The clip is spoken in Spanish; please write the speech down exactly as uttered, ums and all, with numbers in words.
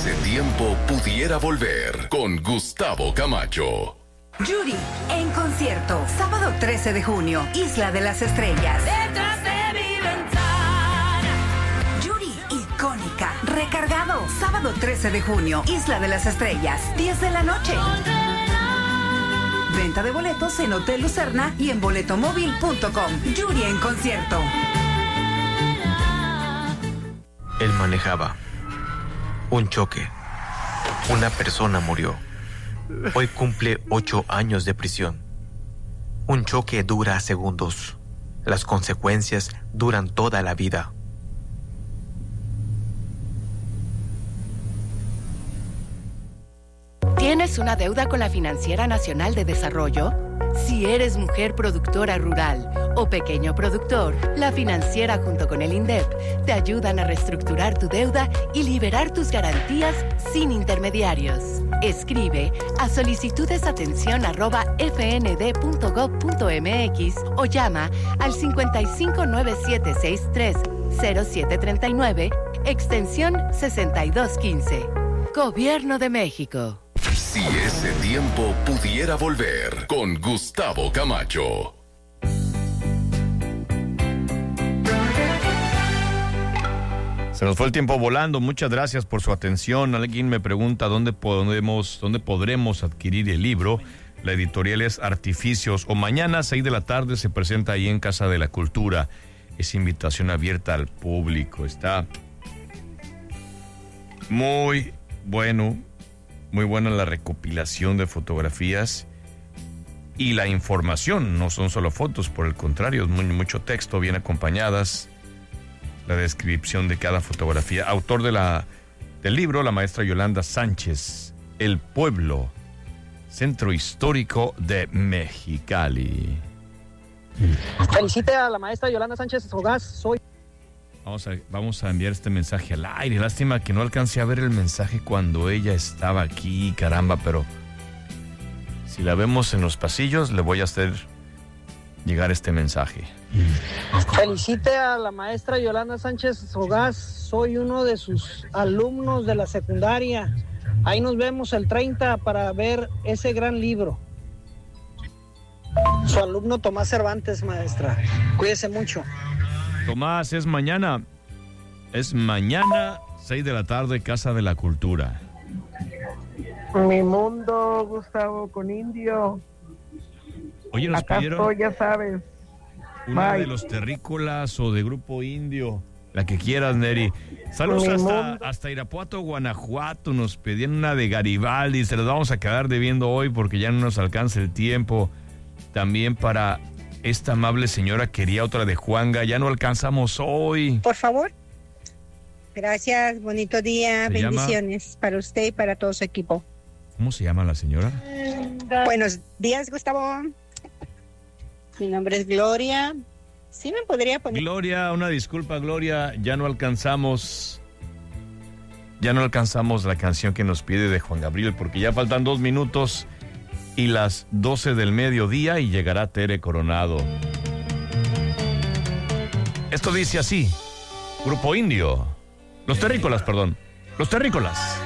ese tiempo pudiera volver con Gustavo Camacho. Yuri, en concierto, sábado trece de junio, Isla de las Estrellas. Detrás de mi ventana. Yuri, icónica, recargado, sábado trece de junio, Isla de las Estrellas, diez de la noche. Venta de boletos en Hotel Lucerna y en boletomóvil punto com. Yuri en concierto. Él manejaba. Un choque. Una persona murió. Hoy cumple ocho años de prisión. Un choque dura segundos. Las consecuencias duran toda la vida. ¿Tienes una deuda con la Financiera Nacional de Desarrollo? Si eres mujer productora rural o pequeño productor, la Financiera junto con el INDEP te ayudan a reestructurar tu deuda y liberar tus garantías sin intermediarios. Escribe a solicitudesatención arroba f n d punto gov punto m x o llama al cincuenta y cinco nueve siete sesenta y tres cero siete treinta y nueve, extensión sesenta y dos quince. Gobierno de México. Si ese tiempo pudiera volver con Gustavo Camacho. Se nos fue el tiempo volando. Muchas gracias por su atención. Alguien me pregunta dónde podemos, dónde podremos adquirir el libro. La editorial es Artificios. O mañana a seis de la tarde se presenta ahí en Casa de la Cultura. Es invitación abierta al público. Está muy bueno. Muy buena la recopilación de fotografías y la información. No son solo fotos, por el contrario, es muy, mucho texto, bien acompañadas. La descripción de cada fotografía. Autor de la, del libro, la maestra Yolanda Sánchez. El pueblo, centro histórico de Mexicali. Felicite a la maestra Yolanda Sánchez Ogaz. Soy... Vamos a, vamos a enviar este mensaje al aire. Lástima que no alcancé a ver el mensaje cuando ella estaba aquí, caramba, pero si la vemos en los pasillos, le voy a hacer llegar este mensaje. Felicite a la maestra Yolanda Sánchez Ogaz. Soy uno de sus alumnos de la secundaria. Ahí nos vemos el treinta para ver ese gran libro. Su alumno Tomás Cervantes, maestra. Cuídese mucho. Tomás, es mañana. Es mañana, seis de la tarde, Casa de la Cultura. Mi mundo, Gustavo, con Indio. Oye, nos Acá pidieron estoy, ya sabes. una Bye. de los terrícolas o de Grupo Indio, la que quieras, Neri. Saludos hasta, hasta Irapuato, Guanajuato. Nos pedían una de Garibaldi. Se los vamos a quedar debiendo hoy porque ya no nos alcanza el tiempo. También para esta amable señora quería otra de Juanga. Ya no alcanzamos hoy. Por favor. Gracias, bonito día, ¿Se bendiciones llama? para usted y para todo su equipo. ¿Cómo se llama la señora? Buenos días, Gustavo. Mi nombre es Gloria. ¿Sí me podría poner? Gloria, una disculpa, Gloria. Ya no alcanzamos... Ya no alcanzamos la canción que nos pide de Juan Gabriel porque ya faltan dos minutos y las doce del mediodía y llegará Tere Coronado. Esto dice así. Grupo Indio. Los terrícolas, perdón. Los terrícolas.